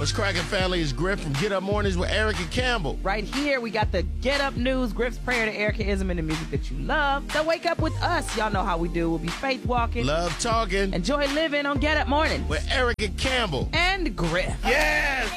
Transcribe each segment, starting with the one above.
What's cracking, family? It's Griff from Get Up Mornings with Erica Campbell. Right here, we got the Get Up News, Griff's prayer to Erica Ism and the music that you love. So wake up with us. Y'all know how we do. We'll be faith walking, love talking, enjoy living on Get Up Mornings with Erica Campbell and Griff. Yes!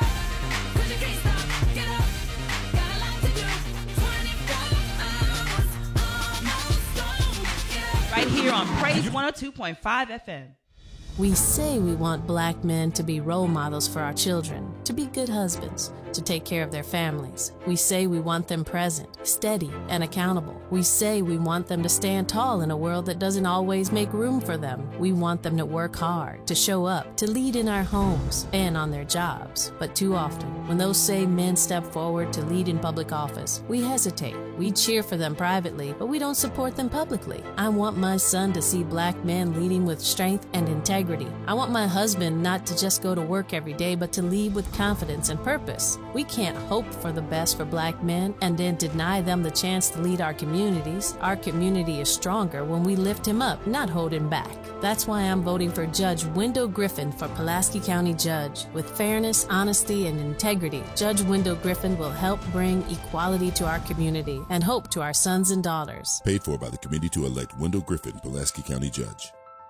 Right here on Praise 102.5 FM. We say we want black men to be role models for our children, to be good husbands, to take care of their families. We say we want them present, steady, and accountable. We say we want them to stand tall in a world that doesn't always make room for them. We want them to work hard, to show up, to lead in our homes and on their jobs. But too often, when those same men step forward to lead in public office, we hesitate. We cheer for them privately, but we don't support them publicly. I want my son to see black men leading with strength and integrity. I want my husband not to just go to work every day, but to lead with confidence and purpose. We can't hope for the best for black men and then deny them the chance to lead our communities. Our community is stronger when we lift him up, not hold him back. That's why I'm voting for Judge Wendell Griffin for Pulaski County Judge. With fairness, honesty, and integrity, Judge Wendell Griffin will help bring equality to our community and hope to our sons and daughters. Paid for by the committee to elect Wendell Griffin, Pulaski County Judge.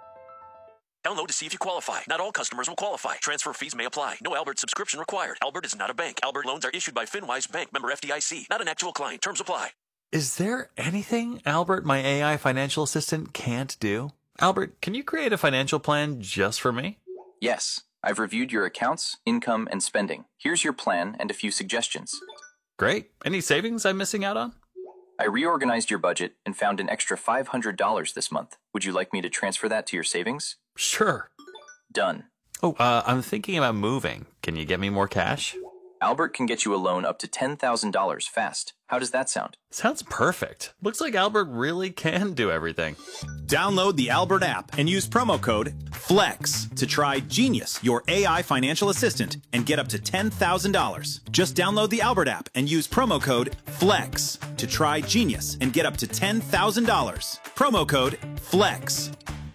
Download to see if you qualify. Not all customers will qualify. Transfer fees may apply. No Albert subscription required. Albert is not a bank. Albert loans are issued by FinWise Bank, member FDIC. Not an actual client. Terms apply. Is there anything Albert, my AI financial assistant, can't do? Albert, can you create a financial plan just for me? Yes. I've reviewed your accounts, income, and spending. Here's your plan and a few suggestions. Great. Any savings I'm missing out on? I reorganized your budget and found an extra $500 this month. Would you like me to transfer that to your savings? Sure. Done. Oh, I'm thinking about moving. Can you get me more cash? Albert can get you a loan up to $10,000 fast. How does that sound? Sounds perfect. Looks like Albert really can do everything. Download the Albert app and use promo code FLEX to try Genius, your AI financial assistant, and get up to $10,000. Just download the Albert app and use promo code FLEX to try Genius and get up to $10,000. Promo code FLEX.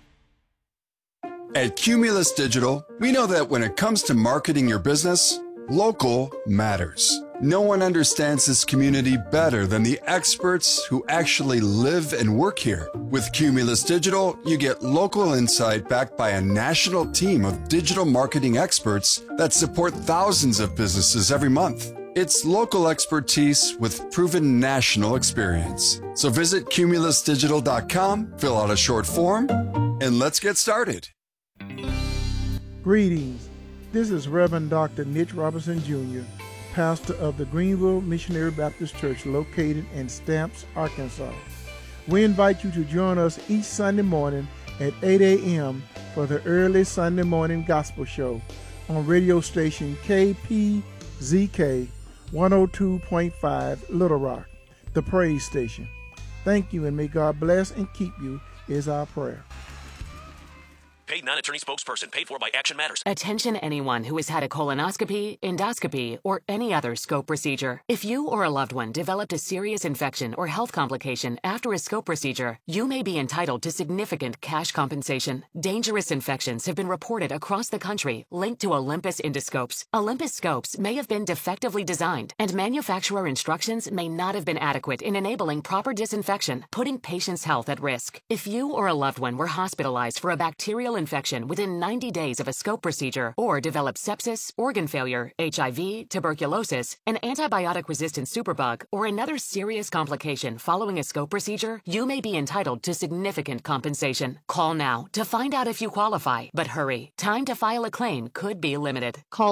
At Cumulus Digital, we know that when it comes to marketing your business, local matters. No one understands this community better than the experts who actually live and work here. With Cumulus Digital, you get local insight backed by a national team of digital marketing experts that support thousands of businesses every month. It's local expertise with proven national experience. So visit cumulusdigital.com, fill out a short form, and let's get started. Greetings. This is Reverend Dr. Mitch Robertson Jr., pastor of the Greenville Missionary Baptist Church located in Stamps, Arkansas. We invite you to join us each Sunday morning at 8 a.m. for the early Sunday morning gospel show on radio station KPZK 102.5 Little Rock, the praise station. Thank you, and may God bless and keep you is our prayer. Paid non-attorney spokesperson. Paid for by Action Matters. Attention anyone who has had a colonoscopy, endoscopy, or any other scope procedure. If you or a loved one developed a serious infection or health complication after a scope procedure, you may be entitled to significant cash compensation. Dangerous infections have been reported across the country linked to Olympus endoscopes. Olympus scopes may have been defectively designed, and manufacturer instructions may not have been adequate in enabling proper disinfection, putting patients' health at risk. If you or a loved one were hospitalized for a bacterial infection within 90 days of a scope procedure or developed sepsis, organ failure, HIV, tuberculosis, an antibiotic-resistant superbug, or another serious complication following a scope procedure, you may be entitled to significant compensation. Call now to find out if you qualify, but hurry. Time to file a claim could be limited. Call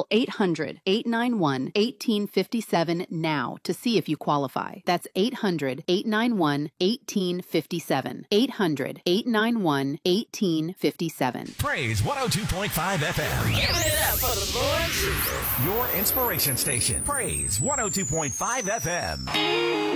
800-891-1857 now to see if you qualify. That's 800-891-1857. 800-891-1857. Praise 102.5 FM. Give it up for the Lord Jesus. Your inspiration station. Praise 102.5 FM.